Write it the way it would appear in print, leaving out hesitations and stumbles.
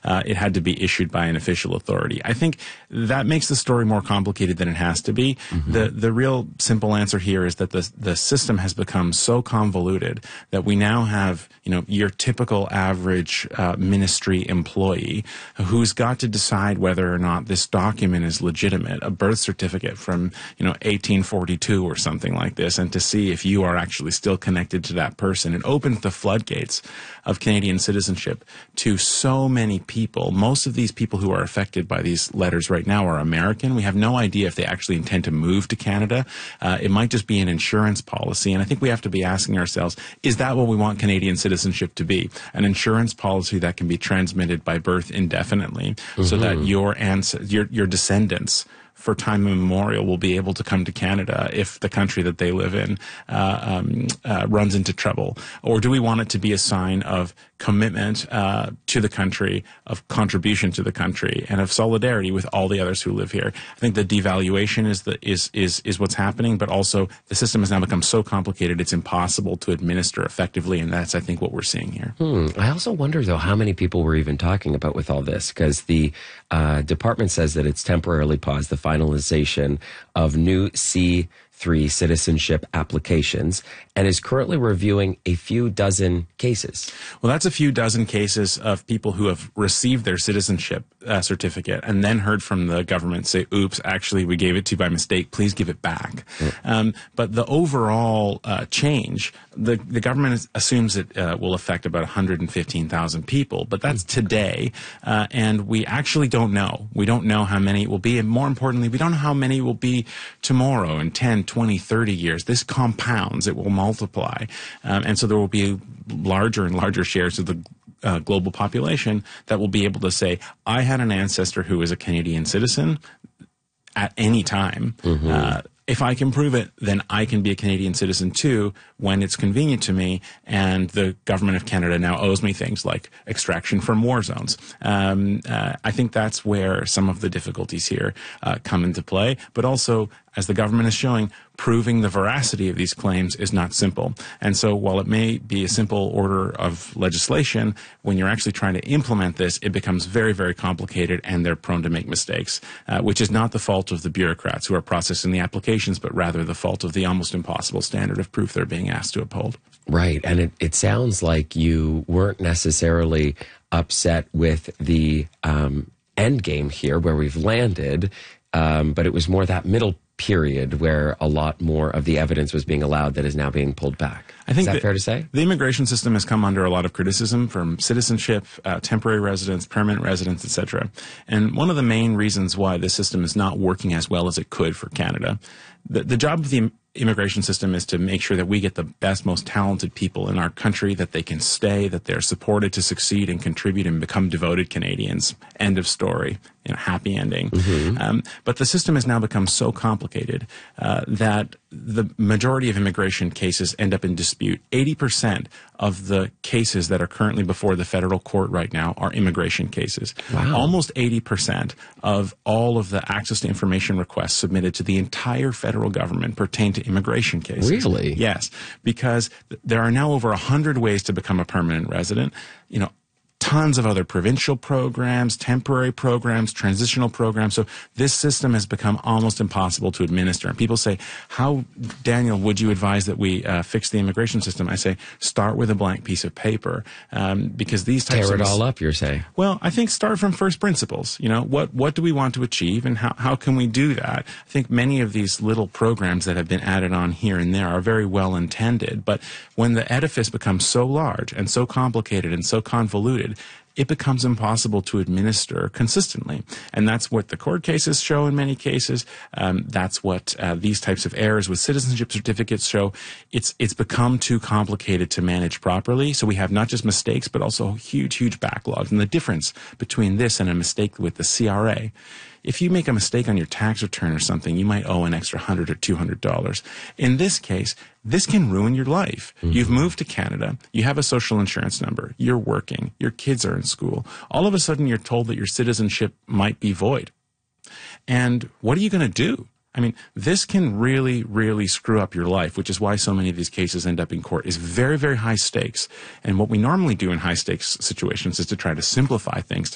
it had to be issued by an official authority. I think that makes the story more complicated than it has to be. The real simple answer here is that the system has become so convoluted that we now have, your typical average ministry employee who's got to decide whether or not this document is legitimate, a birth certificate from 1842 or something like this, and to see if you are actually still connected to that person. It opens the floodgates of Canadian citizenship to so many people. Most of these people who are affected by these letters right now are American. We have no idea if they actually intend to move to Canada. It might just be an insurance policy, and I think we have to be asking ourselves, is that what we want Canadian citizenship to be? An insurance policy that can be transmitted by birth indefinitely, so that your descendants for time immemorial will be able to come to Canada if the country that they live in runs into trouble? Or do we want it to be a sign of commitment to the country, of contribution to the country, and of solidarity with all the others who live here? I think the devaluation is what's happening, but also the system has now become so complicated it's impossible to administer effectively, and that's, I think, what we're seeing here. I also wonder, though, how many people we're even talking about with all this, because the department says that it's temporarily paused the finalization of new C3 citizenship applications and is currently reviewing a few dozen cases. Well, that's a few dozen cases of people who have received their citizenship certificate and then heard from the government say, oops, actually, we gave it to you by mistake. Please give it back. But the overall change, the government assumes it will affect about 115,000 people, but that's today. And we actually don't know. We don't know how many it will be. And more importantly, we don't know how many it will be tomorrow in 10, 20, 30 years. This compounds. It will multiply. And so there will be larger and larger shares of the global population that will be able to say, I had an ancestor who is a Canadian citizen at any time. If I can prove it, then I can be a Canadian citizen too when it's convenient to me, and the government of Canada now owes me things like extraction from war zones. I think that's where some of the difficulties here come into play, but also, as the government is showing, proving the veracity of these claims is not simple. And so while it may be a simple order of legislation, when you're actually trying to implement this, it becomes very, very complicated, and they're prone to make mistakes, which is not the fault of the bureaucrats who are processing the applications, but rather the fault of the almost impossible standard of proof they're being asked to uphold. Right. And it sounds like you weren't necessarily upset with the end game here where we've landed, but it was more that middle period where a lot more of the evidence was being allowed that is now being pulled back. I think is that fair to say? The immigration system has come under a lot of criticism from citizenship, temporary residents, permanent residents, etc. And one of the main reasons why this system is not working as well as it could for Canada, the job of the immigration system is to make sure that we get the best, most talented people in our country, that they can stay, that they're supported to succeed and contribute and become devoted Canadians. End of story. Happy ending. But the system has now become so complicated that the majority of immigration cases end up in dispute. 80% of the cases that are currently before the federal court right now are immigration cases. Wow. Almost 80% of all of the access to information requests submitted to the entire federal government pertain to immigration cases. Really? Yes, because there are now over 100 ways to become a permanent resident. Tons of other provincial programs, temporary programs, transitional programs. So this system has become almost impossible to administer. And people say, how, Daniel, would you advise that we fix the immigration system? I say, start with a blank piece of paper, because these types Tear of... it all up, you're saying? Well, I think start from first principles. What do we want to achieve, and how can we do that? I think many of these little programs that have been added on here and there are very well intended, but when the edifice becomes so large and so complicated and so convoluted, it becomes impossible to administer consistently. And that's what the court cases show in many cases. That's what these types of errors with citizenship certificates show. It's become too complicated to manage properly. So we have not just mistakes, but also huge, huge backlogs. And the difference between this and a mistake with the CRA, if you make a mistake on your tax return or something, you might owe an extra $100 or $200. In this case, this can ruin your life. You've moved to Canada. You have a social insurance number. You're working. Your kids are in school. All of a sudden, you're told that your citizenship might be void. And what are you going to do? I mean, this can really, really screw up your life, which is why so many of these cases end up in court. Is very, very high stakes. And what we normally do in high stakes situations is to try to simplify things,